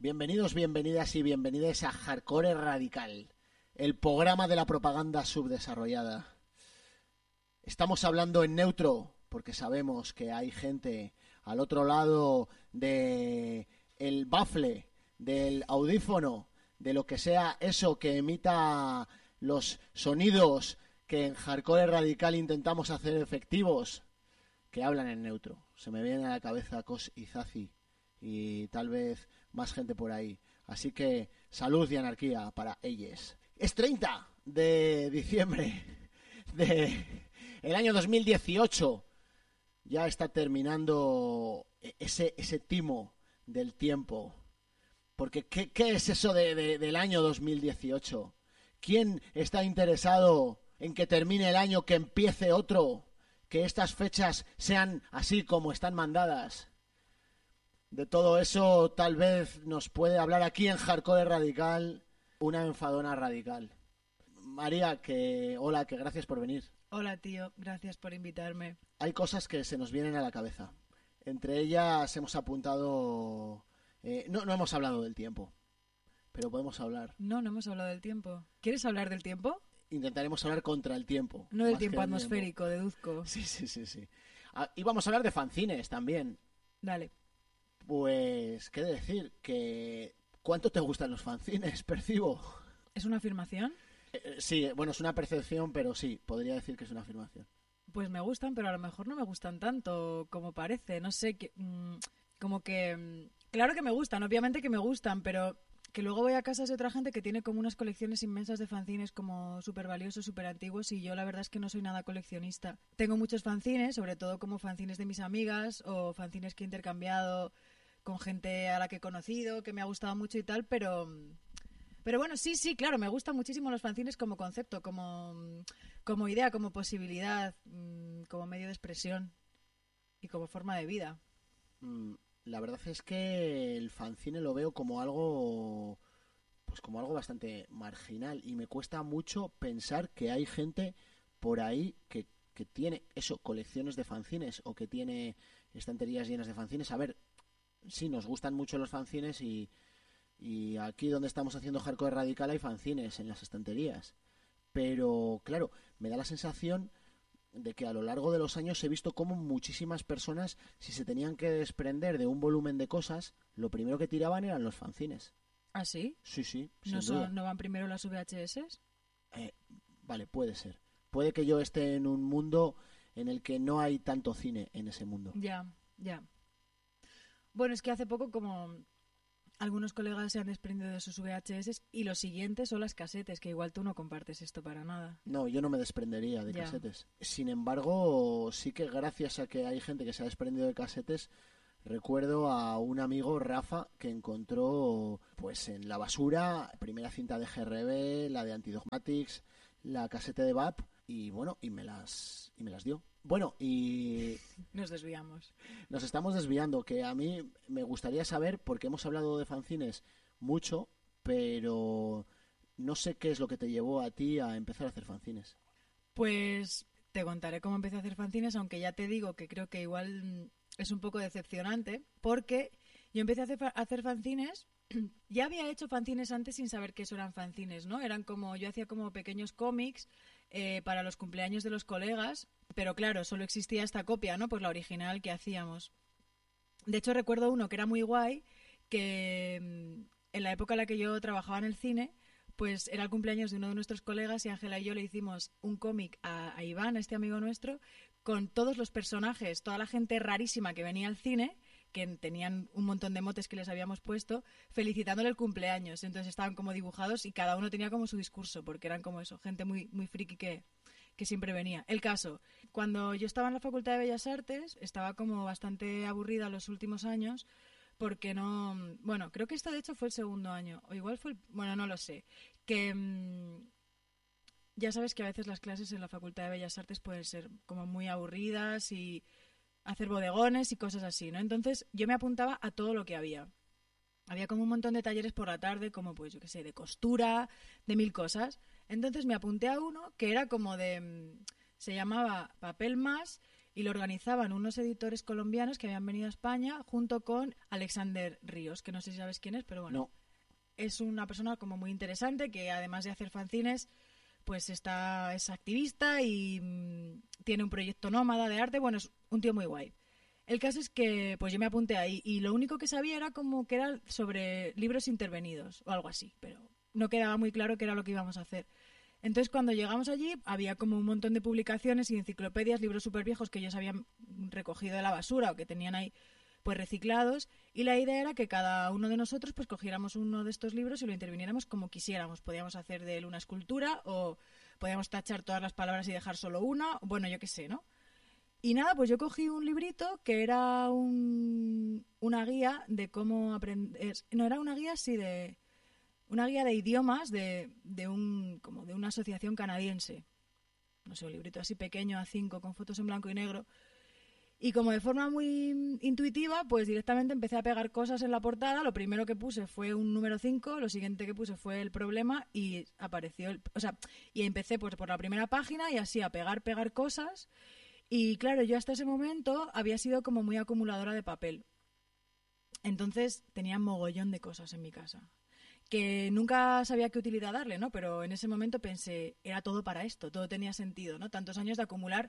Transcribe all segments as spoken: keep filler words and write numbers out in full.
Bienvenidos, bienvenidas y bienvenidas a Hardcore Radical, el programa de la propaganda subdesarrollada. Estamos hablando en neutro porque sabemos que hay gente al otro lado de el bafle, del audífono, de lo que sea eso que emita los sonidos que en Hardcore Radical intentamos hacer efectivos, que hablan en neutro. Se me viene a la cabeza Cos y Zazi y tal vez más gente por ahí. Así que salud y anarquía para ellos. Es treinta de diciembre de el año dos mil dieciocho. Ya está terminando ese, ese timo del tiempo. Porque ¿qué, qué es eso de, de, del año dos mil dieciocho? ¿Quién está interesado en que termine el año, que empiece otro? Que estas fechas sean así como están mandadas. De todo eso tal vez nos puede hablar aquí en Hardcore Radical una enfadona radical. María, que hola, que gracias por venir. Hola, tío, gracias por invitarme. Hay cosas que se nos vienen a la cabeza. Entre ellas hemos apuntado... Eh, no, no hemos hablado del tiempo, pero podemos hablar. No, no hemos hablado del tiempo. ¿Quieres hablar del tiempo? Intentaremos hablar contra el tiempo. No del tiempo atmosférico, tiempo. Deduzco. Sí, sí, sí, sí. Ah, y vamos a hablar de fanzines también. Dale. Pues, ¿qué decir? Que ¿cuánto te gustan los fanzines? Percibo. ¿Es una afirmación? Eh, sí, bueno, es una percepción, pero sí, podría decir que es una afirmación. Pues me gustan, pero a lo mejor no me gustan tanto como parece. No sé, que, mmm, como que... Mmm, claro que me gustan, obviamente que me gustan, pero que luego voy a casas de otra gente que tiene como unas colecciones inmensas de fanzines como súper valiosos, súper antiguos, y yo la verdad es que no soy nada coleccionista. Tengo muchos fanzines, sobre todo como fanzines de mis amigas o fanzines que he intercambiado con gente a la que he conocido, que me ha gustado mucho y tal, pero... Pero bueno, sí, sí, claro, me gustan muchísimo los fanzines como concepto, como, como idea, como posibilidad, como medio de expresión y como forma de vida. Mm, la verdad es que el fanzine lo veo como algo, pues como algo bastante marginal, y me cuesta mucho pensar que hay gente por ahí que, que tiene eso, colecciones de fanzines o que tiene estanterías llenas de fanzines. A ver, sí, nos gustan mucho los fanzines y... Y aquí donde estamos haciendo Hardcore Radical hay fanzines en las estanterías. Pero, claro, me da la sensación de que a lo largo de los años he visto cómo muchísimas personas, si se tenían que desprender de un volumen de cosas, lo primero que tiraban eran los fanzines. ¿Ah, sí? Sí, sí. ¿No, son, ¿no van primero las V H S? Eh, vale, puede ser. Puede que yo esté en un mundo en el que no hay tanto cine en ese mundo. Ya, ya. Bueno, es que hace poco como... algunos colegas se han desprendido de sus V H S y los siguientes son las casetes, que igual tú no compartes esto para nada. No, yo no me desprendería de ya. casetes. Sin embargo, sí que gracias a que hay gente que se ha desprendido de casetes, recuerdo a un amigo, Rafa, que encontró pues en la basura primera cinta de G R B, la de Antidogmatics, la casete de V A P y bueno, y me las y me las dio. Bueno, y... Nos desviamos. Nos estamos desviando, que a mí me gustaría saber, porque hemos hablado de fanzines mucho, pero no sé qué es lo que te llevó a ti a empezar a hacer fanzines. Pues te contaré cómo empecé a hacer fanzines, aunque ya te digo que creo que igual es un poco decepcionante, porque yo empecé a hacer, a hacer fanzines... Ya había hecho fanzines antes sin saber que eso eran fanzines, ¿no? Eran como, yo hacía como pequeños cómics eh, para los cumpleaños de los colegas, pero claro, solo existía esta copia, ¿no? Pues la original que hacíamos. De hecho, recuerdo uno que era muy guay, que en la época en la que yo trabajaba en el cine, pues era el cumpleaños de uno de nuestros colegas y Ángela y yo le hicimos un cómic a, a Iván, a este amigo nuestro, con todos los personajes, toda la gente rarísima que venía al cine, que tenían un montón de motes que les habíamos puesto, felicitándole el cumpleaños. Entonces estaban como dibujados y cada uno tenía como su discurso, porque eran como eso, gente muy, muy friki que, que siempre venía. El caso, cuando yo estaba en la Facultad de Bellas Artes, estaba como bastante aburrida los últimos años, porque no... Bueno, creo que esto de hecho fue el segundo año, o igual fue el... Bueno, no lo sé. Que... Mmm, ya sabes que a veces las clases en la Facultad de Bellas Artes pueden ser como muy aburridas y... hacer bodegones y cosas así, ¿no? Entonces yo me apuntaba a todo lo que había. Había como un montón de talleres por la tarde, como pues yo qué sé, de costura, de mil cosas. Entonces me apunté a uno que era como de... se llamaba Papel Más y lo organizaban unos editores colombianos que habían venido a España junto con Alexander Ríos, que no sé si sabes quién es, pero bueno, No. es una persona como muy interesante que además de hacer fanzines, pues está es activista y mmm, tiene un proyecto nómada de arte, bueno, es un tío muy guay. El caso es que pues yo me apunté ahí y lo único que sabía era como que era sobre libros intervenidos o algo así, pero no quedaba muy claro qué era lo que íbamos a hacer. Entonces cuando llegamos allí había como un montón de publicaciones y enciclopedias, libros súper viejos que ellos habían recogido de la basura o que tenían ahí pues reciclados, y la idea era que cada uno de nosotros pues cogiéramos uno de estos libros y lo interviniéramos como quisiéramos. Podíamos hacer de él una escultura o podíamos tachar todas las palabras y dejar solo una, bueno, yo qué sé, ¿no? Y nada, pues yo cogí un librito que era un, una guía de cómo aprender... No, era una guía, sí, de... Una guía de idiomas de, de, un, como de una asociación canadiense. No sé, un librito así pequeño, A cinco, con fotos en blanco y negro. Y como de forma muy intuitiva, pues directamente empecé a pegar cosas en la portada. Lo primero que puse fue un número cinco, lo siguiente que puse fue el problema y apareció... El, o sea, y empecé pues por la primera página y así a pegar, pegar cosas... Y claro, yo hasta ese momento había sido como muy acumuladora de papel. Entonces tenía mogollón de cosas en mi casa. Que nunca sabía qué utilidad darle, ¿no? Pero en ese momento pensé, era todo para esto, todo tenía sentido, ¿no? Tantos años de acumular,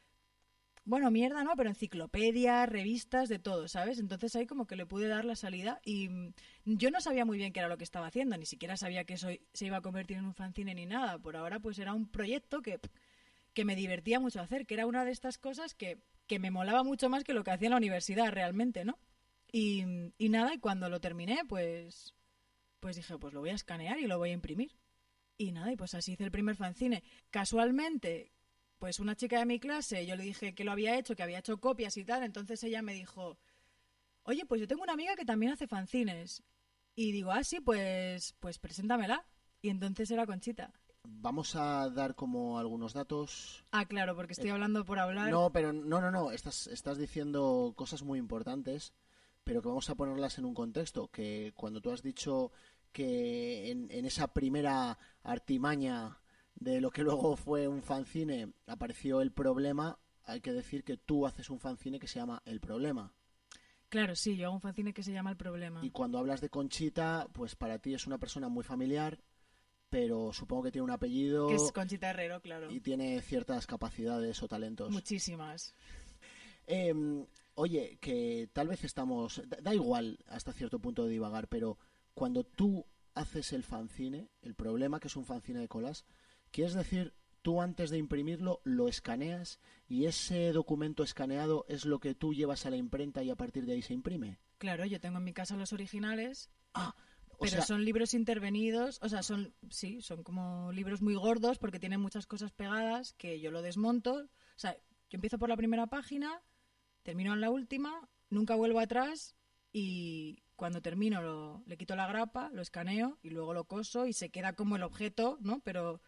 bueno, mierda, ¿no? Pero enciclopedias, revistas, de todo, ¿sabes? Entonces ahí como que le pude dar la salida y yo no sabía muy bien qué era lo que estaba haciendo, ni siquiera sabía que eso se iba a convertir en un fanzine ni nada. Por ahora pues era un proyecto que... que me divertía mucho hacer, que era una de estas cosas que, que me molaba mucho más que lo que hacía en la universidad realmente, ¿no? Y, y nada, y cuando lo terminé, pues, pues dije, pues lo voy a escanear y lo voy a imprimir. Y nada, y pues así hice el primer fanzine. Casualmente, pues una chica de mi clase, yo le dije que lo había hecho, que había hecho copias y tal, entonces ella me dijo, oye, pues yo tengo una amiga que también hace fanzines. Y digo, ah, sí, pues, pues preséntamela. Y entonces era Conchita. Vamos a dar como algunos datos. Ah, claro, porque estoy hablando por hablar. No, pero no, no, no. Estás, estás diciendo cosas muy importantes, pero que vamos a ponerlas en un contexto. Que cuando tú has dicho que en, en esa primera artimaña de lo que luego fue un fanzine apareció el problema, hay que decir que tú haces un fanzine que se llama El Problema. Claro, sí, yo hago un fanzine que se llama El Problema. Y cuando hablas de Conchita, pues para ti es una persona muy familiar, pero supongo que tiene un apellido... Que es Conchita Herrero, claro. Y tiene ciertas capacidades o talentos. Muchísimas. Eh, oye, que tal vez estamos... Da, da igual hasta cierto punto de divagar, pero cuando tú haces el fanzine, el problema que es un fanzine de colas, ¿quieres decir, tú antes de imprimirlo lo escaneas y ese documento escaneado es lo que tú llevas a la imprenta y a partir de ahí se imprime? Claro, yo tengo en mi casa los originales... Ah, O pero sea, son libros intervenidos, o sea, son, sí, son como libros muy gordos porque tienen muchas cosas pegadas que yo lo desmonto. O sea, yo empiezo por la primera página, termino en la última, nunca vuelvo atrás y cuando termino lo, le quito la grapa, lo escaneo y luego lo coso y se queda como el objeto, ¿no? Pero